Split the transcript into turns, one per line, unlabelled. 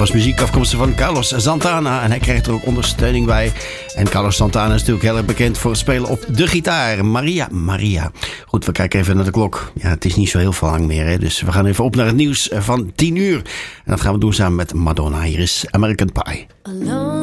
was muziek afkomstig van Carlos Santana. En hij kreeg er ook ondersteuning bij. En Carlos Santana is natuurlijk heel erg bekend voor het spelen op de gitaar. Maria. Goed, we kijken even naar de klok. Ja, het is niet zo heel veel lang meer. Hè? Dus we gaan even op naar het nieuws van 10 uur. En dat gaan we doen samen met Madonna. Hier is American Pie.